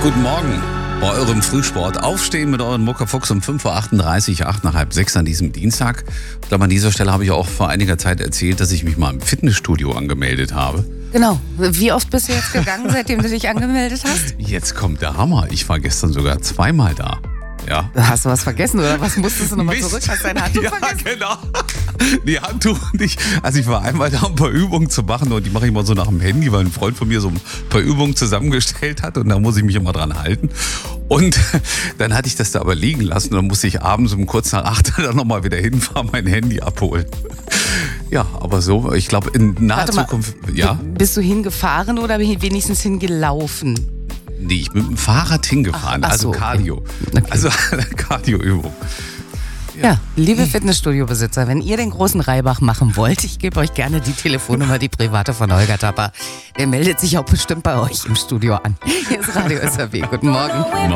Guten Morgen bei eurem Frühsport. Aufstehen mit euren Muckerfuchs um 5.38 Uhr, 8 nach halb 6 an diesem Dienstag. Ich glaube, an dieser Stelle habe ich auch vor einiger Zeit erzählt, dass ich mich mal im Fitnessstudio angemeldet habe. Genau. Wie oft bist du jetzt gegangen, seitdem du dich angemeldet hast? Jetzt kommt der Hammer. Ich war gestern sogar zweimal da. Ja. Hast du was vergessen oder was? Musstest du nochmal zurück? Hast dein Handtuch vergessen? Ja, genau. Die Handtuch nicht. Also ich war einmal da, um ein paar Übungen zu machen und die mache ich mal so nach dem Handy, weil ein Freund von mir so ein paar Übungen zusammengestellt hat und da muss ich mich immer dran halten. Und dann hatte ich das da aber liegen lassen und dann musste ich abends um kurz nach 8 dann nochmal wieder hinfahren, mein Handy abholen. Ja, aber so, ich glaube in naher Zukunft, ja. Bist du hingefahren oder wenigstens hingelaufen? Nee, ich bin mit dem Fahrrad hingefahren, also Cardio. Okay. Also Cardio-Übung. Ja, liebe Fitnessstudio-Besitzer, wenn ihr den großen Reibach machen wollt, ich gebe euch gerne die Telefonnummer, die private von Holger Tapper. Der meldet sich auch bestimmt bei euch im Studio an. Hier ist Radio SRW. Guten Morgen.